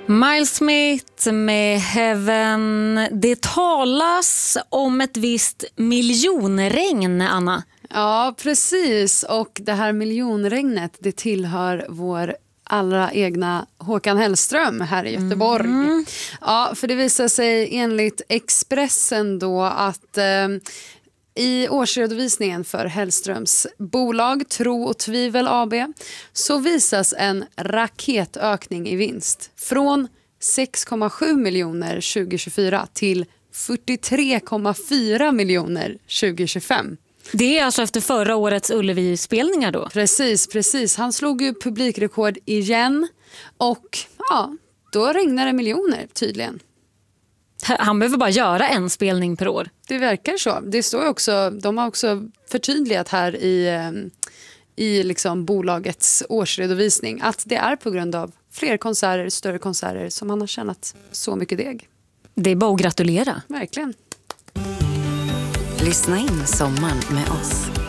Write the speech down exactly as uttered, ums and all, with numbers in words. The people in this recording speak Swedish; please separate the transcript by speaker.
Speaker 1: Miles Smith med Heaven. Det talas om ett visst miljonregn, Anna.
Speaker 2: Ja, precis. Och det här miljonregnet, det tillhör vår allra egna Håkan Hellström här i Göteborg. Mm. Ja, för det visar sig enligt Expressen då att eh, i årsredovisningen för Hellströms bolag Tro och Tvivel A B så visas en raketökning i vinst från sex komma sju miljoner tjugo tjugofyra till fyrtiotre komma fyra miljoner tjugo tjugofem.
Speaker 1: Det är alltså efter förra årets Ullevi-spelningar då?
Speaker 2: Precis, precis. Han slog ju publikrekord igen och ja, då regnar det miljoner tydligen.
Speaker 1: Han behöver bara göra en spelning per år.
Speaker 2: Det verkar så. Det står också, de har också förtydligat här i, i liksom bolagets årsredovisning att det är på grund av fler konserter, större konserter som han har tjänat så mycket deg.
Speaker 1: Det är bara att gratulera.
Speaker 2: Verkligen.
Speaker 3: Lyssna in sommaren med oss.